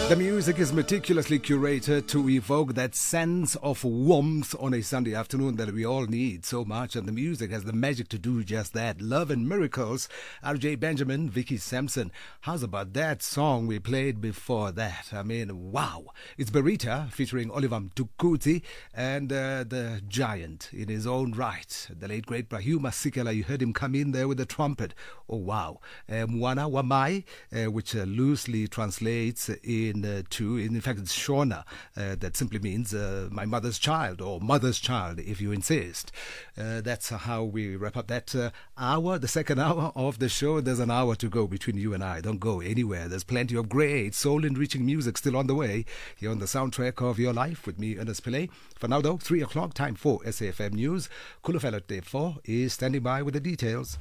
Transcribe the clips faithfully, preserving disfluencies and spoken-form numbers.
The music is meticulously curated to evoke that sense of warmth on a Sunday afternoon that we all need so much, and the music has the magic to do just that. Love and Miracles, R J Benjamin, Vicky Sampson. How's about that song we played before that? I mean, wow. It's Berita featuring Oliver Mtukudzi and uh, the giant in his own right, the late great Brahyou Masekela. You heard him come in there with the trumpet. Oh, wow. Uh, Mwana Wamai, uh, which uh, loosely translates in uh, to, in fact, it's Shona, uh, that simply means uh, my mother's child, or mother's child, if you insist. Uh, that's how we wrap up that uh, hour, the second hour of the show. There's an hour to go between you and I. Don't go anywhere. There's plenty of great soul-enriching music still on the way here on the soundtrack of your life with me, Ernest Pillay. For now, though, three o'clock, time for S A F M News. Kulufelo Tefo is standing by with the details.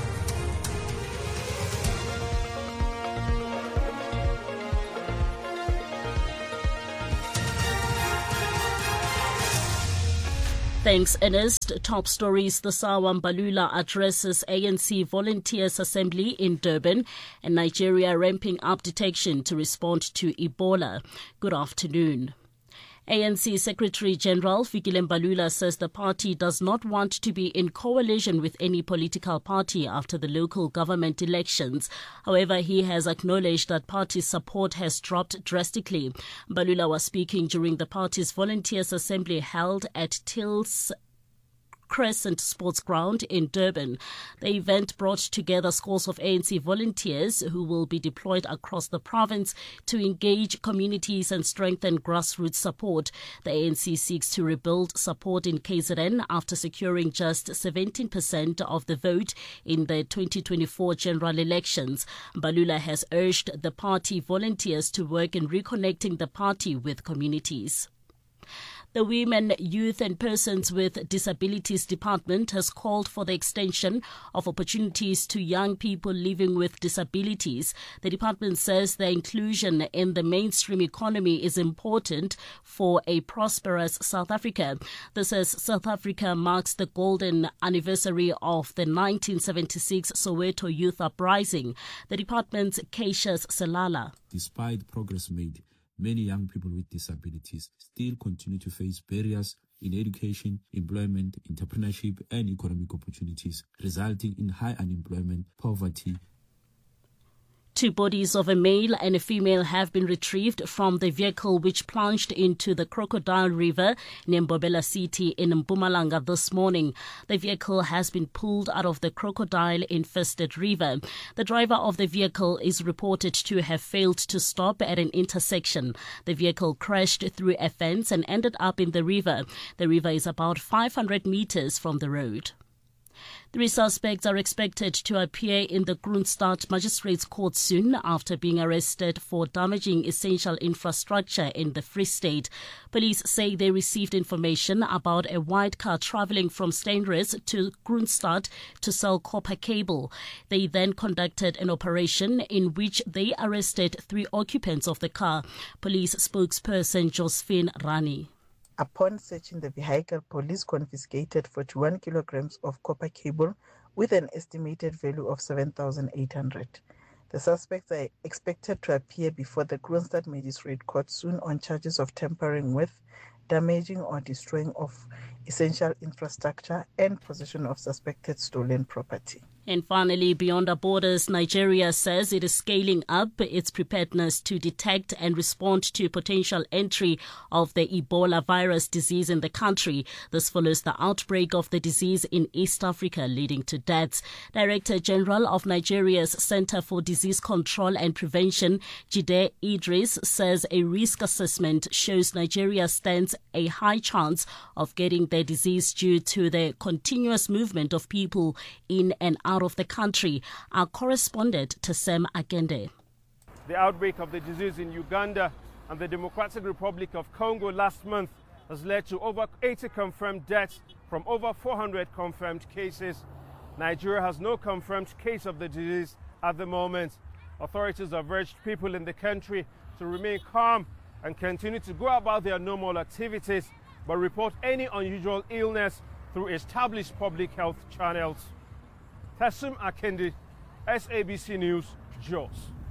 Thanks, Ernest. Top stories. The Sawa Mbalula addresses A N C Volunteers Assembly in Durban, and Nigeria ramping up detection to respond to Ebola. Good afternoon. A N C Secretary-General Fikile Mbalula says the party does not want to be in coalition with any political party after the local government elections. However, he has acknowledged that party support has dropped drastically. Mbalula was speaking during the party's Volunteers Assembly held at Tills Crescent Sports Ground in Durban. The event brought together scores of A N C volunteers who will be deployed across the province to engage communities and strengthen grassroots support. The A N C seeks to rebuild support in K Z N after securing just seventeen percent of the vote in the twenty twenty-four general elections. Mbalula has urged the party volunteers to work in reconnecting the party with communities. The Women, Youth and Persons with Disabilities Department has called for the extension of opportunities to young people living with disabilities. The department says their inclusion in the mainstream economy is important for a prosperous South Africa. This as South Africa marks the golden anniversary of the nineteen seventy-six Soweto Youth Uprising. The department's Keishas Selala. Despite progress made, many young people with disabilities still continue to face barriers in education, employment, entrepreneurship, and economic opportunities, resulting in high unemployment, poverty. Two bodies of a male and a female have been retrieved from the vehicle which plunged into the Crocodile River near Mbobela City in Mpumalanga this morning. The vehicle has been pulled out of the crocodile-infested river. The driver of the vehicle is reported to have failed to stop at an intersection. The vehicle crashed through a fence and ended up in the river. The river is about five hundred meters from the road. Three suspects are expected to appear in the Kroonstad Magistrates Court soon after being arrested for damaging essential infrastructure in the Free State. Police say they received information about a white car travelling from Steenrus to Kroonstad to sell copper cable. They then conducted an operation in which they arrested three occupants of the car. Police spokesperson Josephine Rani. Upon searching the vehicle, police confiscated forty-one kilograms of copper cable with an estimated value of seven thousand eight hundred. The suspects are expected to appear before the Kroonstad Magistrate Court soon on charges of tampering with, damaging or destroying of essential infrastructure and possession of suspected stolen property. And finally, beyond our borders, Nigeria says it is scaling up its preparedness to detect and respond to potential entry of the Ebola virus disease in the country. This follows the outbreak of the disease in East Africa, leading to deaths. Director General of Nigeria's Center for Disease Control and Prevention, Jide Idris, says a risk assessment shows Nigeria stands a high chance of getting the disease due to the continuous movement of people in and out of the country. Our correspondent, Tassem Agende. The outbreak of the disease in Uganda and the Democratic Republic of Congo last month has led to over eighty confirmed deaths from over four hundred confirmed cases. Nigeria has no confirmed case of the disease at the moment. Authorities have urged people in the country to remain calm and continue to go about their normal activities, but report any unusual illness through established public health channels. Tassem Akende, S A B C News, Jos.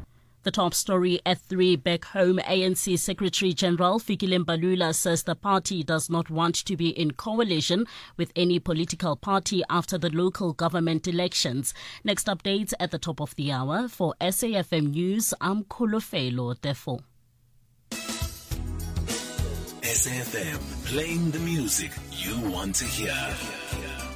The top story at three. Back home, A N C Secretary General Fikile Mbalula says the party does not want to be in coalition with any political party after the local government elections. Next updates at the top of the hour. For S A F M News, I'm Kolofelo Defo. S A F M, playing the music you want to hear.